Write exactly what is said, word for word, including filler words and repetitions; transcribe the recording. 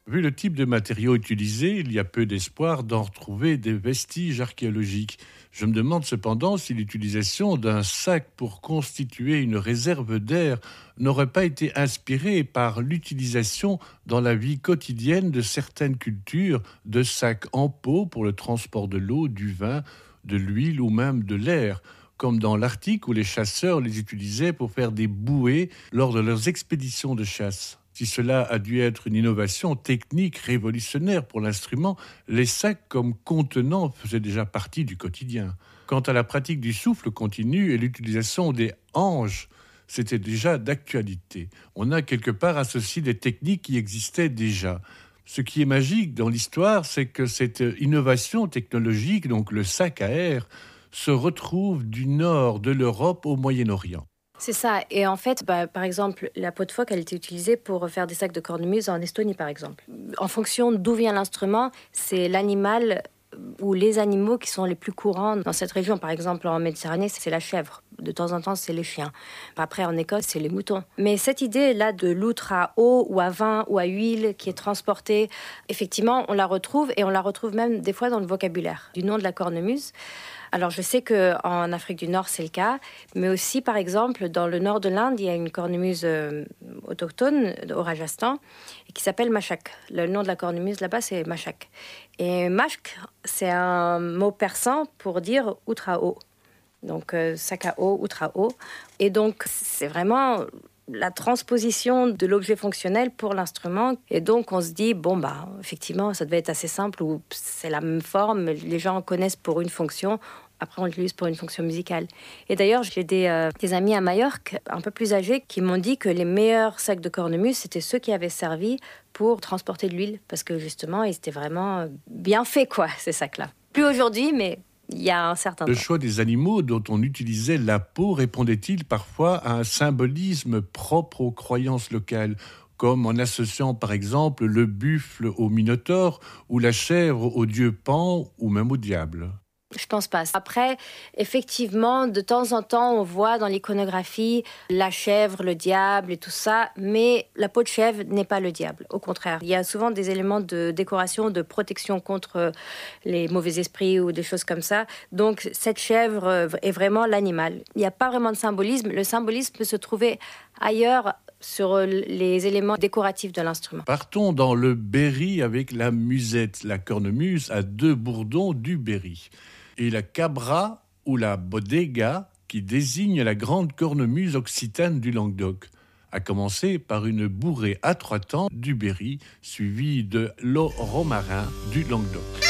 Vu le type de matériaux utilisés, il y a peu d'espoir d'en retrouver des vestiges archéologiques. Je me demande cependant si l'utilisation d'un sac pour constituer une réserve d'air n'aurait pas été inspirée par l'utilisation dans la vie quotidienne de certaines cultures de sacs en peau pour le transport de l'eau, du vin, de l'huile ou même de l'air, comme dans l'Arctique où les chasseurs les utilisaient pour faire des bouées lors de leurs expéditions de chasse. Si cela a dû être une innovation technique révolutionnaire pour l'instrument, les sacs comme contenants faisaient déjà partie du quotidien. Quant à la pratique du souffle continu et l'utilisation des hanches, c'était déjà d'actualité. On a quelque part associé des techniques qui existaient déjà. Ce qui est magique dans l'histoire, c'est que cette innovation technologique, donc le sac à air, se retrouve du nord de l'Europe au Moyen-Orient. C'est ça. Et en fait, bah, par exemple, la peau de phoque, elle était utilisée pour faire des sacs de cornemuse en Estonie, par exemple. En fonction d'où vient l'instrument, c'est l'animal ou les animaux qui sont les plus courants dans cette région. Par exemple, en Méditerranée, c'est la chèvre. De temps en temps, c'est les chiens. Après, en Écosse, c'est les moutons. Mais cette idée-là de l'outre à eau ou à vin ou à huile qui est transportée, effectivement, on la retrouve et on la retrouve même des fois dans le vocabulaire du nom de la cornemuse. Alors, je sais qu'en Afrique du Nord, c'est le cas, mais aussi, par exemple, dans le nord de l'Inde, il y a une cornemuse euh, autochtone au Rajasthan qui s'appelle mashak. Le nom de la cornemuse là-bas, c'est mashak. Et mashk, c'est un mot persan pour dire outre à eau. Donc, euh, sac à eau, outre à eau. Et donc, c'est vraiment la transposition de l'objet fonctionnel pour l'instrument. Et donc, on se dit, bon, bah, effectivement, ça devait être assez simple, ou c'est la même forme, les gens connaissent pour une fonction, après on l'utilise pour une fonction musicale. Et d'ailleurs, j'ai des, euh, des amis à Majorque, un peu plus âgés, qui m'ont dit que les meilleurs sacs de cornemuse, c'était ceux qui avaient servi pour transporter de l'huile, parce que justement, ils étaient vraiment bien faits, quoi, ces sacs-là. Plus aujourd'hui, mais il y a un certain temps. Le choix des animaux dont on utilisait la peau répondait-il parfois à un symbolisme propre aux croyances locales, comme en associant par exemple le buffle au minotaure ou la chèvre au dieu Pan ou même au diable? Je pense pas. Après, effectivement, de temps en temps, on voit dans l'iconographie la chèvre, le diable et tout ça, mais la peau de chèvre n'est pas le diable. Au contraire, il y a souvent des éléments de décoration, de protection contre les mauvais esprits ou des choses comme ça. Donc, cette chèvre est vraiment l'animal. Il n'y a pas vraiment de symbolisme. Le symbolisme peut se trouver ailleurs sur les éléments décoratifs de l'instrument. Partons dans le Berry avec la musette. La cornemuse a deux bourdons du Berry. Et la cabra ou la bodega qui désigne la grande cornemuse occitane du Languedoc, à commencer par une bourrée à trois temps du Berry, suivie de l'eau romarin du Languedoc.